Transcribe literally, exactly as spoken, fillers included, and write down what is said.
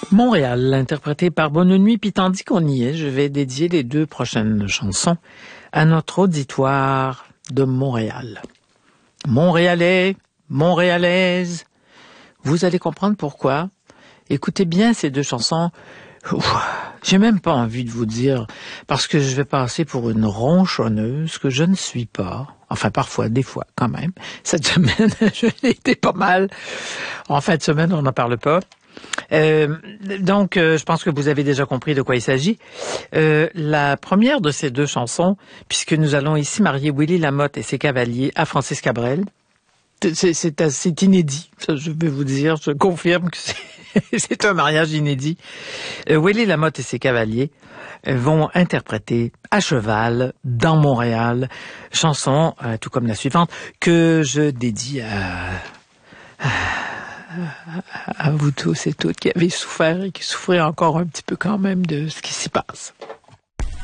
Montréal, interprété par Bonne Nuit. Puis tandis qu'on y est, je vais dédier les deux prochaines chansons à notre auditoire de Montréal. Montréalais, Montréalaise, vous allez comprendre pourquoi. Écoutez bien ces deux chansons. Ouf, j'ai même pas envie de vous dire, parce que je vais passer pour une ronchonneuse que je ne suis pas. Enfin, parfois, des fois, quand même. Cette semaine, je l'ai été pas mal. En fin de semaine, on n'en parle pas. Euh, donc, euh, je pense que vous avez déjà compris de quoi il s'agit. Euh, la première de ces deux chansons, puisque nous allons ici marier Willy Lamotte et ses cavaliers à Francis Cabrel, c'est, c'est assez inédit. Ça, je vais vous dire, je confirme que c'est, c'est un mariage inédit. Euh, Willy Lamotte et ses cavaliers euh, vont interpréter à cheval dans Montréal, chanson euh, tout comme la suivante que je dédie à, à à vous tous et toutes qui avez souffert et qui souffrez encore un petit peu quand même de ce qui s'y passe.